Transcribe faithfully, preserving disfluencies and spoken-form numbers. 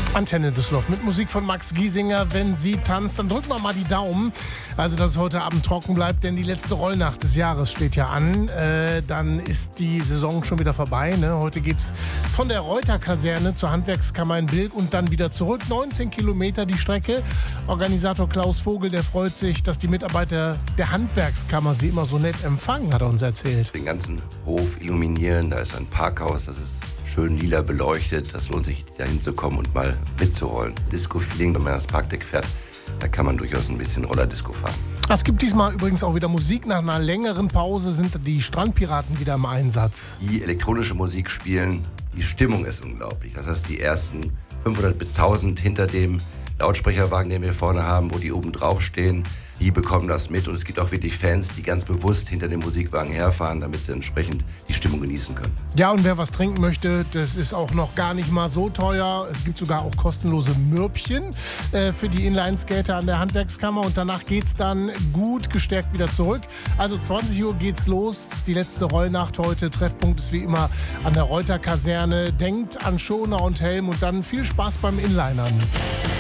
Antenne Düsseldorf mit Musik von Max Giesinger. Wenn sie tanzt, dann drücken wir mal die Daumen. Also, dass es heute Abend trocken bleibt, denn die letzte Rollnacht des Jahres steht ja an. Äh, dann ist die Saison schon wieder vorbei. Ne? Heute geht's von der Reuter-Kaserne zur Handwerkskammer in Bilk und dann wieder zurück. neunzehn Kilometer die Strecke. Organisator Klaus Vogel, der freut sich, dass die Mitarbeiter der Handwerkskammer sie immer so nett empfangen, hat er uns erzählt. Den ganzen Hof illuminieren, da ist ein Parkhaus, das ist schön lila beleuchtet. Das lohnt sich, da hinzukommen und mal mitzurollen. Disco-Feeling, wenn man das Parkdeck fährt, da kann man durchaus ein bisschen Rollerdisco fahren. Es gibt diesmal übrigens auch wieder Musik. Nach einer längeren Pause sind die Strandpiraten wieder im Einsatz. Die elektronische Musik spielen, die Stimmung ist unglaublich. Das heißt, die ersten fünfhundert bis tausend hinter dem Lautsprecherwagen, den wir vorne haben, wo die oben drauf stehen, die bekommen das mit. Und es gibt auch wirklich Fans, die ganz bewusst hinter dem Musikwagen herfahren, damit sie entsprechend die Stimmung genießen können. Ja, und wer was trinken möchte, das ist auch noch gar nicht mal so teuer. Es gibt sogar auch kostenlose Mürbchen äh, für die Inlineskater an der Handwerkskammer. Und danach geht's dann gut gestärkt wieder zurück. Also zwanzig Uhr geht's los. Die letzte Rollnacht heute. Treffpunkt ist wie immer an der Reuter-Kaserne. Denkt an Schoner und Helm und dann viel Spaß beim Inlinern.